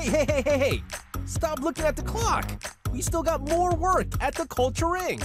Hey! Stop looking at the clock! We still got more work at the Culture Inc.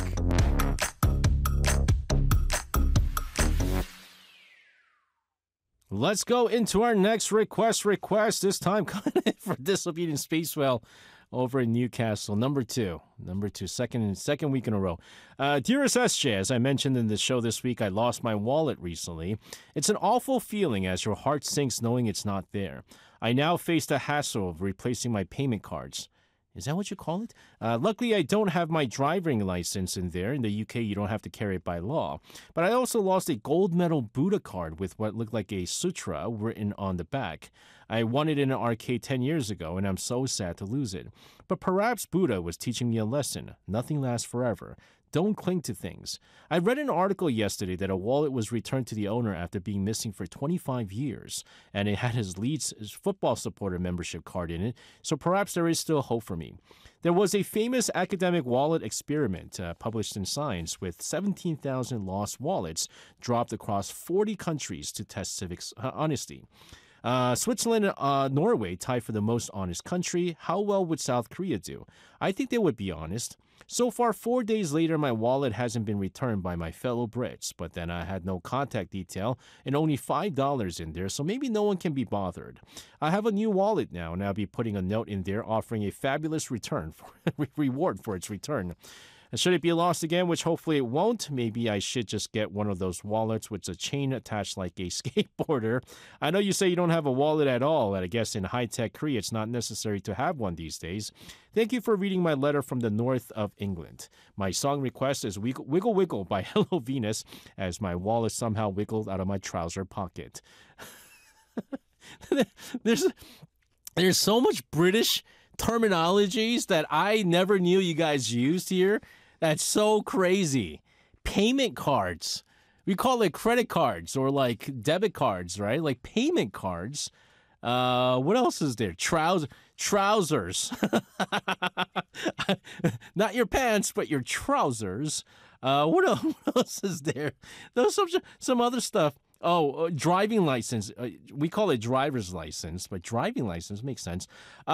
Let's go into our next request. This time for Disobedient Space Whale over in Newcastle. Number two, second week in a row. Dearest SJ, as I mentioned in the show this week, I lost my wallet recently. It's an awful feeling as your heart sinks knowing it's not there. I now face the hassle of replacing my payment cards. Is that what you call it? Luckily, I don't have my driving license in there. In the UK, you don't have to carry it by law. But I also lost a gold medal Buddha card with what looked like a sutra written on the back. I won it in an arcade 10 years ago, and I'm so sad to lose it. But perhaps Buddha was teaching me a lesson. Nothing lasts forever. Don't cling to things. I read an article yesterday that a wallet was returned to the owner after being missing for 25 years, and it had his Leeds football supporter membership card in it, so perhaps there is still hope for me. There was a famous academic wallet experiment published in Science with 17,000 lost wallets dropped across 40 countries to test civic honesty. Switzerland and Norway tied for the most honest country. How well would South Korea do? I think they would be honest. So far, 4 days later, my wallet hasn't been returned by my fellow Brits, but then I had no contact detail and only $5 in there, so maybe no one can be bothered. I have a new wallet now, and I'll be putting a note in there offering a fabulous reward for its return. And should it be lost again, which hopefully it won't, maybe I should just get one of those wallets with a chain attached like a skateboarder. I know you say you don't have a wallet at all, and I guess in high-tech Korea it's not necessary to have one these days. Thank you for reading my letter from the north of England. My song request is Wiggle Wiggle by Hello Venus, as my wallet somehow wiggled out of my trouser pocket. There's so much British terminologies that I never knew you guys used here. That's so crazy. Payment cards. We call it credit cards or like debit cards, right? Like payment cards. What else is there? Trousers. Not your pants, but your trousers. What else is there? There's some other stuff. Oh, driving license. We call it driver's license, but driving license makes sense.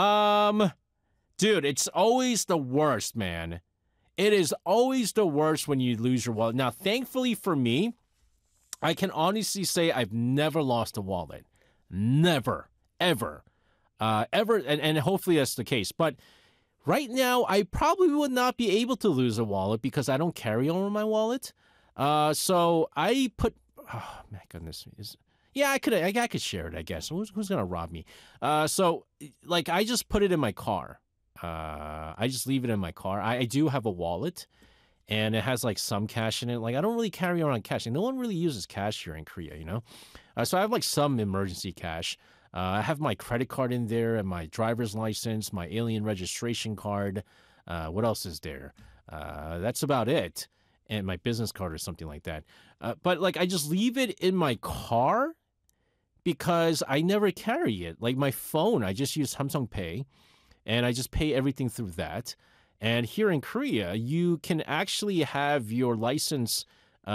Dude, it's always the worst, man. It is always the worst when you lose your wallet. Now, thankfully for me, I can honestly say I've never lost a wallet. Never, ever, ever, and hopefully that's the case. But right now, I probably would not be able to lose a wallet because I don't carry on my wallet. So I put. Oh my goodness, I could share it. I guess who's gonna rob me? So like I just put it in my car. I just leave it in my car. I do have a wallet, and it has like some cash in it. Like I don't really carry around cash, and no one really uses cash here in Korea, you know. So I have like some emergency cash. I have my credit card in there, and my driver's license, my alien registration card. What else is there? That's about it. And my business card or something like that. But like I just leave it in my car because I never carry it. Like my phone, I just use Samsung Pay, and I just pay everything through that. And here in Korea, you can actually have your license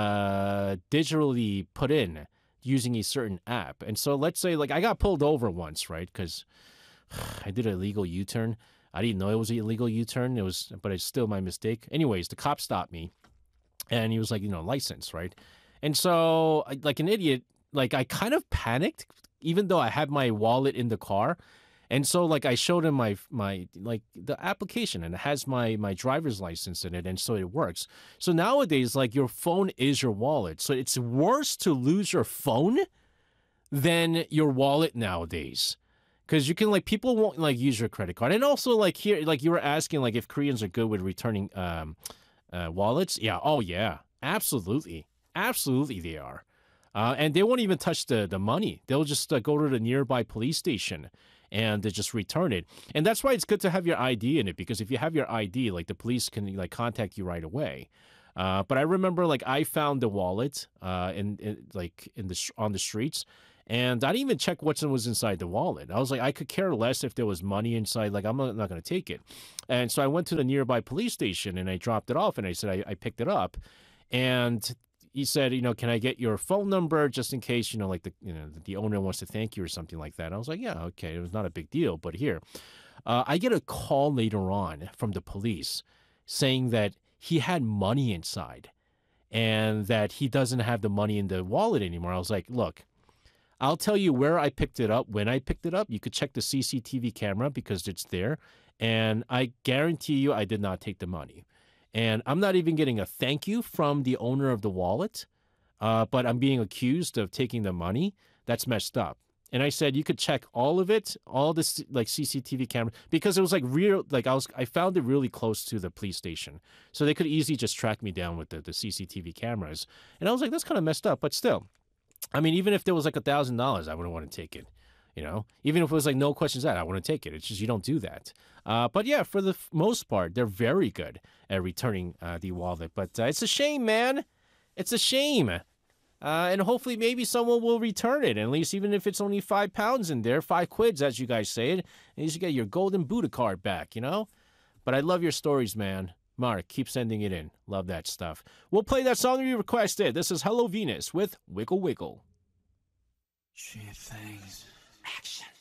digitally put in using a certain app. And so let's say like I got pulled over once, right? Because I did an illegal U-turn. I didn't know it was an illegal U-turn. But it's still my mistake. Anyways, the cop stopped me. And he was like, license, right? And so, like an idiot, like I kind of panicked, even though I had my wallet in the car. And so, like, I showed him my like the application, and it has my driver's license in it, and so it works. So nowadays, like, your phone is your wallet. So it's worse to lose your phone than your wallet nowadays. Because you can, like, people won't, like, use your credit card. And also, like, here, like, you were asking, like, if Koreans are good with returning wallets. Yeah. Oh, yeah. Absolutely. Absolutely they are. And they won't even touch the money. They'll just go to the nearby police station and they just return it. And that's why it's good to have your ID in it, because if you have your ID, like the police can like contact you right away. But I remember like I found the wallet on the streets, and I didn't even check what was inside the wallet. I was like, I could care less if there was money inside. Like, I'm not going to take it. And so I went to the nearby police station and I dropped it off, and I said I picked it up. And he said, can I get your phone number just in case, like the owner wants to thank you or something like that. I was like, yeah, okay. It was not a big deal, but here, I get a call later on from the police saying that he had money inside and that he doesn't have the money in the wallet anymore. I was like, look, I'll tell you where I picked it up, when I picked it up. You could check the CCTV camera because it's there. And I guarantee you I did not take the money. And I'm not even getting a thank you from the owner of the wallet, but I'm being accused of taking the money. That's messed up. And I said, you could check all of it, all this like CCTV camera, because it was like real, like I found it really close to the police station. So they could easily just track me down with the CCTV cameras. And I was like, that's kind of messed up, but still. I mean, even if there was like $1,000, I wouldn't want to take it. Even if it was like no questions asked, I wouldn't take it. It's just you don't do that. But yeah, for the most part, they're very good at returning the wallet. But it's a shame, man. It's a shame. And hopefully maybe someone will return it, at least even if it's only £5 in there, 5 quids, as you guys say it. And you should get your golden Buddha card back, But I love your stories, man. Mark, keep sending it in. Love that stuff. We'll play that song you requested. This is Hello Venus with Wiggle Wiggle. She thinks. Action.